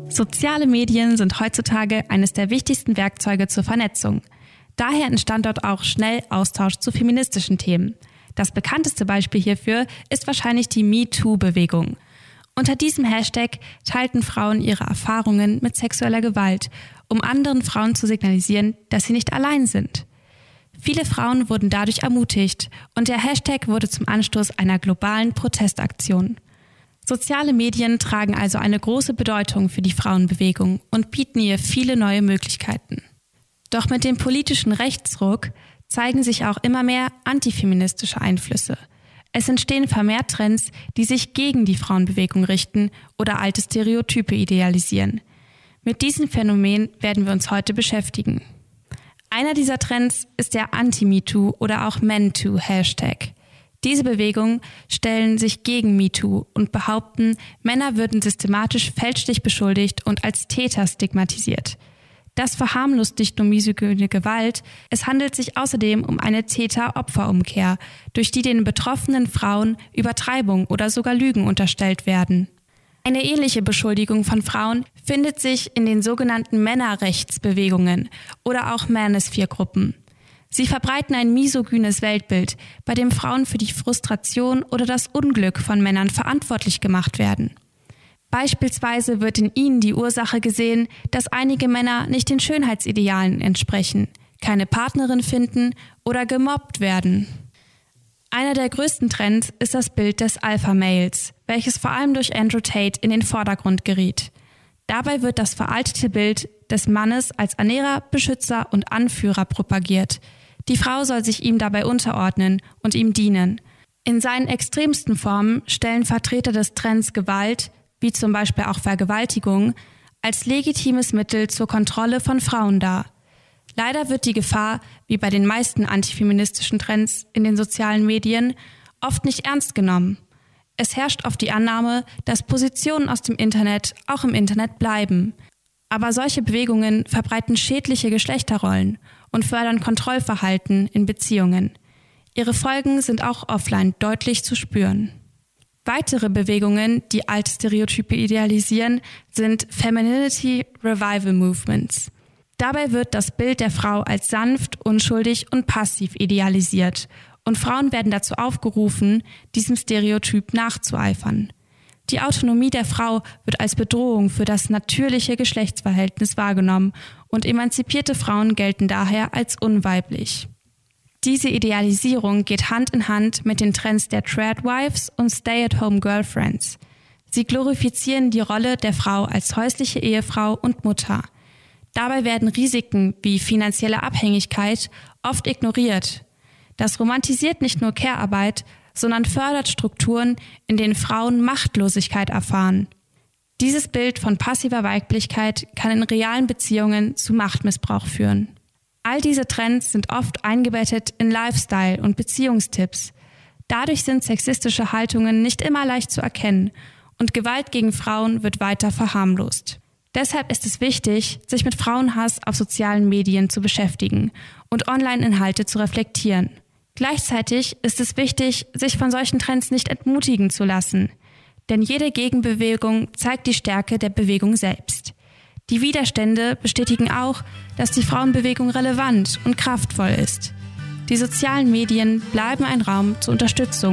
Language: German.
Soziale Medien sind heutzutage eines der wichtigsten Werkzeuge zur Vernetzung. Daher entstand dort auch schnell Austausch zu feministischen Themen. Das bekannteste Beispiel hierfür ist wahrscheinlich die MeToo-Bewegung. Unter diesem Hashtag teilten Frauen ihre Erfahrungen mit sexueller Gewalt, um anderen Frauen zu signalisieren, dass sie nicht allein sind. Viele Frauen wurden dadurch ermutigt und der Hashtag wurde zum Anstoß einer globalen Protestaktion. Soziale Medien tragen also eine große Bedeutung für die Frauenbewegung und bieten ihr viele neue Möglichkeiten. Doch mit dem politischen Rechtsruck zeigen sich auch immer mehr antifeministische Einflüsse. Es entstehen vermehrt Trends, die sich gegen die Frauenbewegung richten oder alte Stereotype idealisieren. Mit diesem Phänomen werden wir uns heute beschäftigen. Einer dieser Trends ist der Anti-MeToo oder auch MenToo-Hashtag. Diese Bewegungen stellen sich gegen MeToo und behaupten, Männer würden systematisch fälschlich beschuldigt und als Täter stigmatisiert. Das verharmlost nicht nur misogyne Gewalt, es handelt sich außerdem um eine Täter-Opfer-Umkehr, durch die den betroffenen Frauen Übertreibung oder sogar Lügen unterstellt werden. Eine ähnliche Beschuldigung von Frauen findet sich in den sogenannten Männerrechtsbewegungen oder auch Manosphere-Gruppen. Sie verbreiten ein misogynes Weltbild, bei dem Frauen für die Frustration oder das Unglück von Männern verantwortlich gemacht werden. Beispielsweise wird in ihnen die Ursache gesehen, dass einige Männer nicht den Schönheitsidealen entsprechen, keine Partnerin finden oder gemobbt werden. Einer der größten Trends ist das Bild des Alpha-Males, welches vor allem durch Andrew Tate in den Vordergrund geriet. Dabei wird das veraltete Bild des Mannes als Ernährer, Beschützer und Anführer propagiert. Die Frau soll sich ihm dabei unterordnen und ihm dienen. In seinen extremsten Formen stellen Vertreter des Trends Gewalt, wie zum Beispiel auch Vergewaltigung, als legitimes Mittel zur Kontrolle von Frauen dar. Leider wird die Gefahr, wie bei den meisten antifeministischen Trends in den sozialen Medien, oft nicht ernst genommen. Es herrscht oft die Annahme, dass Positionen aus dem Internet auch im Internet bleiben. Aber solche Bewegungen verbreiten schädliche Geschlechterrollen und fördern Kontrollverhalten in Beziehungen. Ihre Folgen sind auch offline deutlich zu spüren. Weitere Bewegungen, die alte Stereotype idealisieren, sind Femininity Revival Movements. Dabei wird das Bild der Frau als sanft, unschuldig und passiv idealisiert und Frauen werden dazu aufgerufen, diesem Stereotyp nachzueifern. Die Autonomie der Frau wird als Bedrohung für das natürliche Geschlechtsverhältnis wahrgenommen und emanzipierte Frauen gelten daher als unweiblich. Diese Idealisierung geht Hand in Hand mit den Trends der Tradwives und Stay-at-home Girlfriends. Sie glorifizieren die Rolle der Frau als häusliche Ehefrau und Mutter. Dabei werden Risiken wie finanzielle Abhängigkeit oft ignoriert. Das romantisiert nicht nur Care-Arbeit, sondern fördert Strukturen, in denen Frauen Machtlosigkeit erfahren. Dieses Bild von passiver Weiblichkeit kann in realen Beziehungen zu Machtmissbrauch führen. All diese Trends sind oft eingebettet in Lifestyle- und Beziehungstipps. Dadurch sind sexistische Haltungen nicht immer leicht zu erkennen und Gewalt gegen Frauen wird weiter verharmlost. Deshalb ist es wichtig, sich mit Frauenhass auf sozialen Medien zu beschäftigen und Online-Inhalte zu reflektieren. Gleichzeitig ist es wichtig, sich von solchen Trends nicht entmutigen zu lassen. Denn jede Gegenbewegung zeigt die Stärke der Bewegung selbst. Die Widerstände bestätigen auch, dass die Frauenbewegung relevant und kraftvoll ist. Die sozialen Medien bleiben ein Raum zur Unterstützung